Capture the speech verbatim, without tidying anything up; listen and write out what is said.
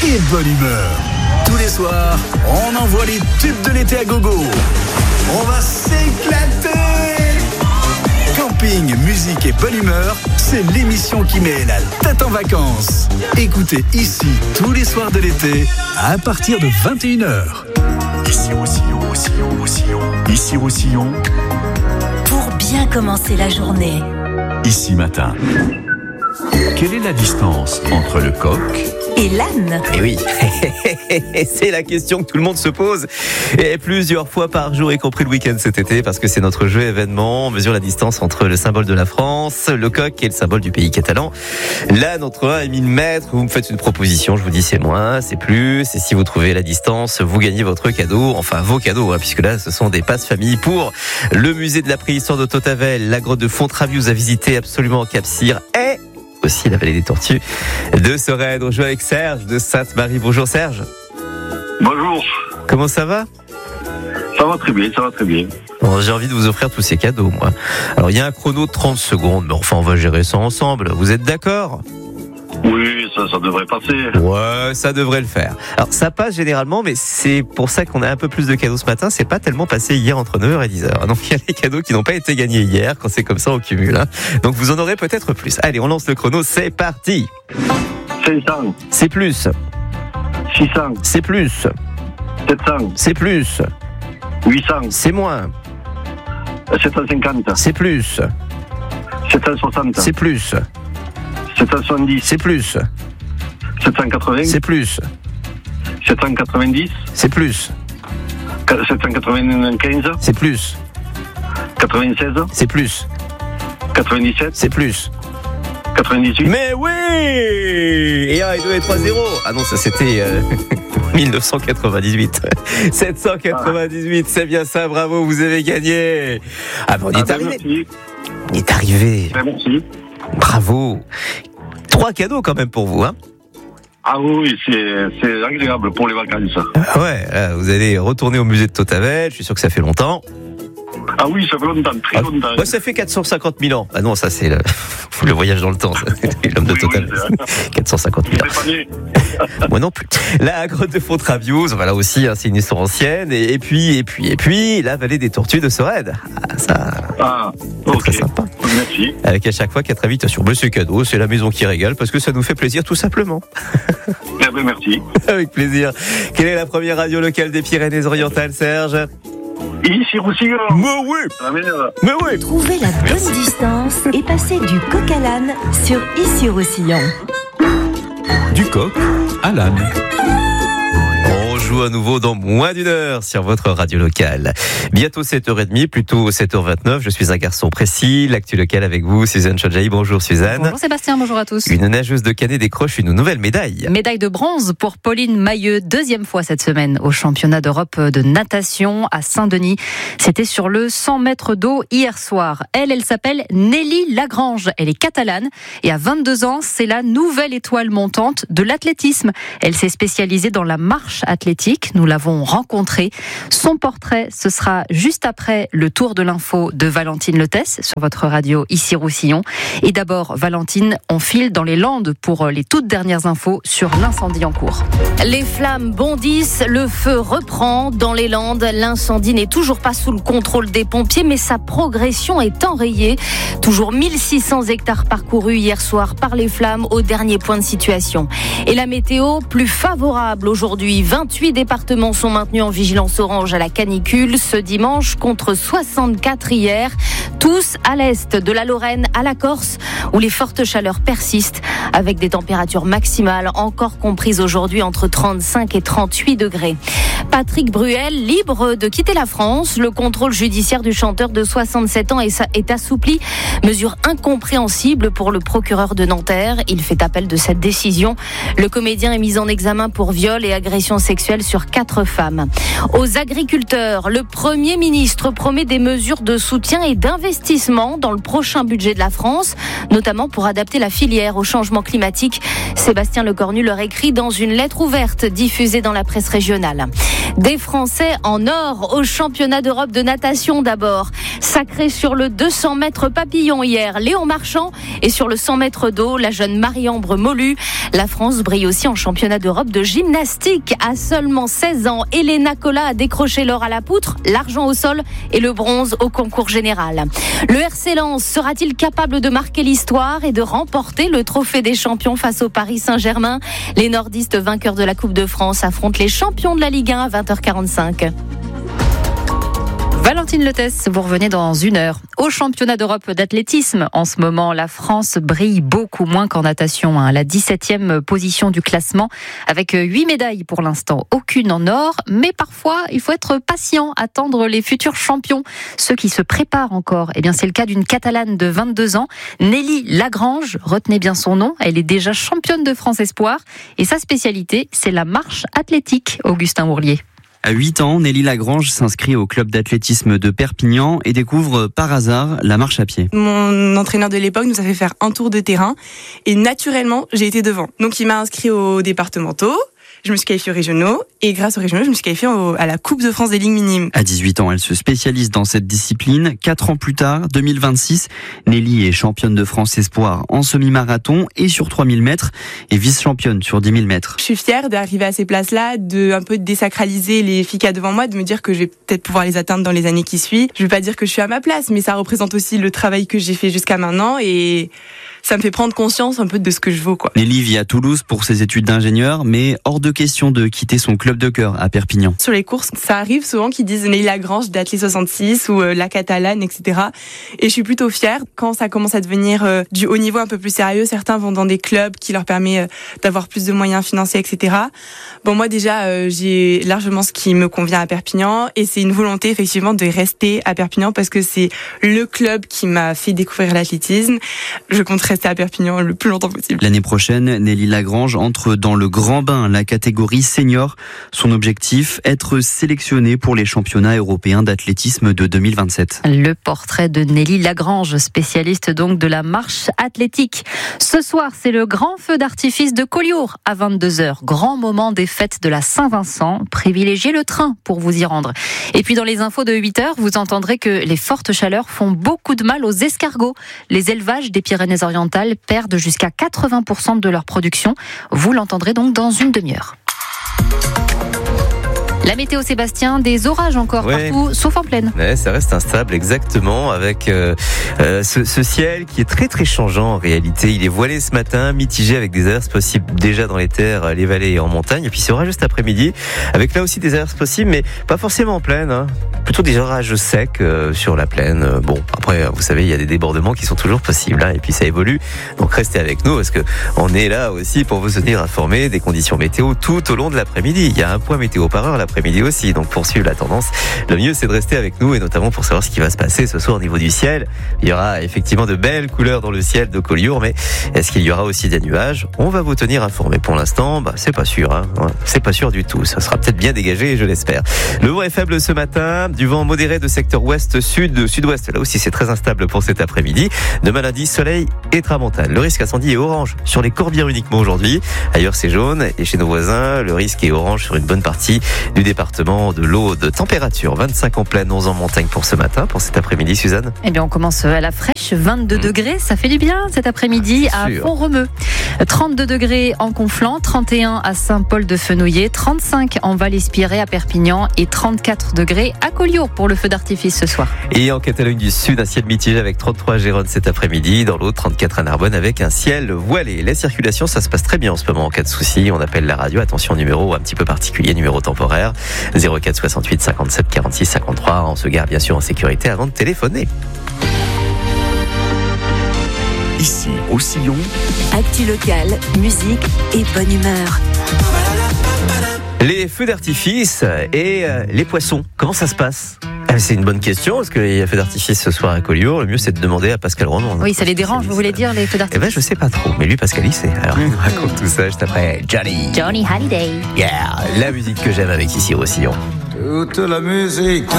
et bonne humeur. Tous les soirs, on envoie les tubes de l'été à gogo. On va s'éclater. Camping, musique et bonne humeur, c'est l'émission qui met la tête en vacances. Écoutez ici tous les soirs de l'été à partir de vingt et une heures. Ici Roussillon, Roussillon, Roussillon. Ici Roussillon. Pour bien commencer la journée. Ici Matin. Quelle est la distance entre le coq et l'âne? Et oui, c'est la question que tout le monde se pose, et plusieurs fois par jour, y compris le week-end cet été, parce que c'est notre jeu événement. On mesure la distance entre le symbole de la France, le coq, et le symbole du pays catalan. L'âne, entre un et mille mètres. Vous me faites une proposition, je vous dis c'est moins, c'est plus, et si vous trouvez la distance, vous gagnez votre cadeau, enfin vos cadeaux, hein, puisque là ce sont des passes famille pour le musée de la préhistoire de Tautavel, la grotte de Fontravius à visiter absolument au Cap-Cyr, et aussi la vallée des Tortues de Sorède. On joue avec Serge de Sainte-Marie. Bonjour Serge. Bonjour. Comment ça va? Ça va très bien, ça va très bien. Bon, j'ai envie de vous offrir tous ces cadeaux, moi. Alors, il y a un chrono de trente secondes, mais enfin, on va gérer ça ensemble. Vous êtes d'accord? Oui, ça, ça devrait passer. Ouais, ça devrait le faire. Alors, ça passe généralement, mais c'est pour ça qu'on a un peu plus de cadeaux ce matin. C'est pas tellement passé hier entre neuf heures et dix heures. Donc, il y a les cadeaux qui n'ont pas été gagnés hier. Quand c'est comme ça, on cumule. Hein. Donc, vous en aurez peut-être plus. Allez, on lance le chrono. C'est parti. cinq cents. C'est plus. six cents. C'est plus. sept cents. C'est plus. huit cents. C'est moins. sept cent cinquante. C'est plus. sept cent soixante. C'est plus. sept cent soixante-dix. C'est plus. sept cent quatre-vingts. C'est plus. sept cent quatre-vingt-dix. C'est plus. sept cent quatre-vingt-quinze. C'est plus. quatre-vingt-seize. C'est plus. quatre-vingt-dix-sept. C'est plus. quatre-vingt-dix-huit. Mais oui. Et un et deux et trois zéro. Ah non, ça c'était euh, mille neuf cent quatre-vingt-dix-huit. sept cent quatre-vingt-dix-huit, c'est bien ça, bravo, vous avez gagné. Ah bon, on y est Ah, arrivé. merci. On y est arrivé. Ben, merci. Bravo. Trois cadeaux quand même pour vous, hein. Ah oui, c'est, c'est agréable pour les vacances. Ah ouais, là, vous allez retourner au musée de Tautavel, je suis sûr que ça fait longtemps. Ah oui, ça fait longtemps, très Ah, longtemps. ouais, ça fait quatre cent cinquante mille ans. Ah non, ça c'est le, le voyage dans le temps, ça. L'homme de Oui, Tautavel. oui, quatre cent cinquante mille ans. C'est pas né. Moi non plus. La grotte de Fontravius, voilà aussi, hein, c'est une histoire ancienne. Et, et puis, et puis, et puis, la vallée des Tortues de Sorède. Ah, ça, Ah, c'est ok. très sympa. Merci. Avec à chaque fois quatre invitations. Mais c'est cadeau, c'est la maison qui régale parce que ça nous fait plaisir tout simplement. Eh ben, merci. Avec plaisir. Quelle est la première radio locale des Pyrénées-Orientales, Serge? Ici Roussillon. Mais oui, La meilleure. mais oui. Trouvez la bonne Merci. distance et passez du coq à l'âne sur Ici Roussillon. Du coq à l'âne. On joue à nouveau dans moins d'une heure sur votre radio locale. Bientôt sept heures trente, plutôt sept heures vingt-neuf. Je suis un garçon précis. L'actu locale avec vous, Suzanne Chodjaï. Bonjour Suzanne. Bonjour Sébastien, bonjour à tous. Une nageuse de Canet décroche une nouvelle médaille. Médaille de bronze pour Pauline Mailleux, deuxième fois cette semaine au championnat d'Europe de natation à Saint-Denis. C'était sur le cent mètres d'eau hier soir. Elle, elle s'appelle Nelly Lagrange. Elle est catalane et à vingt-deux ans, c'est la nouvelle étoile montante de l'athlétisme. Elle s'est spécialisée dans la marche athlétique. Nous l'avons rencontrée. Son portrait, ce sera juste après le tour de l'info de Valentine Letesse sur votre radio Ici Roussillon. Et d'abord, Valentine, on file dans les Landes pour les toutes dernières infos sur l'incendie en cours. Les flammes bondissent, le feu reprend dans les Landes. L'incendie n'est toujours pas sous le contrôle des pompiers, mais sa progression est enrayée. Toujours mille six cents hectares parcourus hier soir par les flammes au dernier point de situation. Et la météo, plus favorable aujourd'hui. vingt-huit départements sont maintenus en vigilance orange à la canicule ce dimanche contre soixante-quatre hier. Tous à l'est, de la Lorraine à la Corse, où les fortes chaleurs persistent, avec des températures maximales encore comprises aujourd'hui entre trente-cinq et trente-huit degrés. Patrick Bruel, libre de quitter la France. Le contrôle judiciaire du chanteur de soixante-sept ans est assoupli. Mesure incompréhensible pour le procureur de Nanterre. Il fait appel de cette décision. Le comédien est mis en examen pour viol et agression sexuelle sur quatre femmes. Aux agriculteurs, le Premier ministre promet des mesures de soutien et d'investissement dans le prochain budget de la France, notamment pour adapter la filière au changement climatique. Sébastien Lecornu leur écrit dans une lettre ouverte diffusée dans la presse régionale. Des Français en or au championnat d'Europe de natation d'abord. Sacré sur le deux cents mètres papillon hier, Léon Marchand, et sur le cent mètres d'eau, la jeune Marie-Ambre Molu. La France brille aussi en championnat d'Europe de gymnastique. À seulement seize ans, Elena Cola a décroché l'or à la poutre, l'argent au sol et le bronze au concours général. Le R C Lens sera-t-il capable de marquer l'histoire et de remporter le trophée des champions face au Paris Saint-Germain? Les nordistes vainqueurs de la Coupe de France affrontent les champions de la Ligue un à vingt heures quarante-cinq. Valentine Letès, vous revenez dans une heure. Au championnat d'Europe d'athlétisme, en ce moment, la France brille beaucoup moins qu'en natation. Hein. La dix-septième position du classement, avec huit médailles pour l'instant, aucune en or. Mais parfois, il faut être patient, attendre les futurs champions, ceux qui se préparent encore. Eh bien, c'est le cas d'une Catalane de vingt-deux ans, Nelly Lagrange. Retenez bien son nom, elle est déjà championne de France Espoir. Et sa spécialité, c'est la marche athlétique, Augustin Ourlier. À huit ans, Nelly Lagrange s'inscrit au club d'athlétisme de Perpignan et découvre par hasard la marche à pied. Mon entraîneur de l'époque nous a fait faire un tour de terrain et naturellement, j'ai été devant. Donc il m'a inscrit aux départementaux. Je me suis qualifiée aux régionaux et grâce aux régionaux, je me suis qualifiée au, à la Coupe de France des lignes minimes. À dix-huit ans, elle se spécialise dans cette discipline. Quatre ans plus tard, deux mille vingt-six, Nelly est championne de France Espoir en semi-marathon et sur trois mille mètres et vice-championne sur dix mille mètres. Je suis fière d'arriver à ces places-là, de un peu désacraliser les filles qu'il y a devant moi, de me dire que je vais peut-être pouvoir les atteindre dans les années qui suivent. Je ne vais pas dire que je suis à ma place, mais ça représente aussi le travail que j'ai fait jusqu'à maintenant et ça me fait prendre conscience un peu de ce que je vaux, quoi. Nelly vit à Toulouse pour ses études d'ingénieur, mais hors de question de quitter son club de cœur à Perpignan. Sur les courses, ça arrive souvent qu'ils disent Nelly Lagrange d'Athlé soixante-six ou euh, la Catalane, et cetera. Et je suis plutôt fière. Quand ça commence à devenir euh, du haut niveau un peu plus sérieux, certains vont dans des clubs qui leur permettent euh, d'avoir plus de moyens financiers, et cetera. Bon, moi déjà, euh, j'ai largement ce qui me convient à Perpignan et c'est une volonté effectivement de rester à Perpignan parce que c'est le club qui m'a fait découvrir l'athlétisme. Je compte rester à Perpignan le plus longtemps possible. L'année prochaine, Nelly Lagrange entre dans le grand bain, la catégorie senior. Son objectif, être sélectionnée pour les championnats européens d'athlétisme de deux mille vingt-sept. Le portrait de Nelly Lagrange, spécialiste donc de la marche athlétique. Ce soir, c'est le grand feu d'artifice de Collioure à vingt-deux heures. Grand moment des fêtes de la Saint-Vincent. Privilégiez le train pour vous y rendre. Et puis dans les infos de huit heures, vous entendrez que les fortes chaleurs font beaucoup de mal aux escargots. Les élevages des Pyrénées-Orientales perdent jusqu'à quatre-vingts pour cent de leur production. Vous l'entendrez donc dans une demi-heure. La météo, Sébastien, des orages encore ouais. partout, sauf en plaine. Ouais, ça reste instable, exactement, avec euh, euh, ce, ce ciel qui est très très changeant en réalité. Il est voilé ce matin, mitigé avec des averses possibles déjà dans les terres, les vallées et en montagne. Et puis c'est orageux cet après-midi, avec là aussi des averses possibles, mais pas forcément en plaine. Hein. Plutôt des orages secs euh, sur la plaine. Bon, après, vous savez, il y a des débordements qui sont toujours possibles. Hein, et puis ça évolue. Donc restez avec nous parce que on est là aussi pour vous tenir informés des conditions météo tout au long de l'après-midi. Il y a un point météo par heure l'après-midi aussi, donc pour suivre la tendance, le mieux c'est de rester avec nous et notamment pour savoir ce qui va se passer ce soir au niveau du ciel. Il y aura effectivement de belles couleurs dans le ciel de Collioure, mais est-ce qu'il y aura aussi des nuages? On va vous tenir informés. Pour l'instant, bah, c'est pas sûr, hein. C'est pas sûr du tout. Ça sera peut-être bien dégagé, je l'espère. Le vent est faible ce matin, du vent modéré de secteur ouest-sud, sud-ouest. Là aussi c'est très instable pour cet après-midi. Demain lundi, soleil et tramontane. Le risque incendie est orange sur les Corbières uniquement aujourd'hui. Ailleurs c'est jaune et chez nos voisins, le risque est orange sur une bonne partie du département de l'Aude. Température vingt-cinq en plaine, onze en montagne pour ce matin, pour cet après-midi, Suzanne. Eh bien, on commence à la fraîche, vingt-deux mmh. degrés, ça fait du bien cet après-midi à Font-Romeu. trente-deux degrés en Conflans, trente et un à Saint-Paul-de-Fenouillet, trente-cinq en Val-Espiré à Perpignan et trente-quatre degrés à Collioure pour le feu d'artifice ce soir. Et en Catalogne du Sud, un ciel mitigé avec trente-trois à Gérone cet après-midi, dans l'Aude, trente-quatre à Narbonne avec un ciel voilé. La circulation, ça se passe très bien en ce moment. En cas de souci, on appelle la radio. Attention, numéro un petit peu particulier, numéro temporaire. zéro quatre soixante-huit cinquante-sept quarante-six cinquante-trois. On se garde bien sûr en sécurité avant de téléphoner. Ici, au Sillon. Actu locale, musique et bonne humeur. Les feux d'artifice et euh, les poissons, comment ça se passe? C'est une bonne question, parce qu'il y a feu d'artifice ce soir à Collioure. Le mieux, c'est de demander à Pascal Roman. Oui, ça les dérange, vous voulez dire, les feux d'artifice? Eh ben, je sais pas trop, mais lui, Pascal, il sait. Alors, il nous raconte tout ça juste après Johnny. Johnny Hallyday. Yeah, la musique que j'aime avec Ici au Sillon. Toute la musique.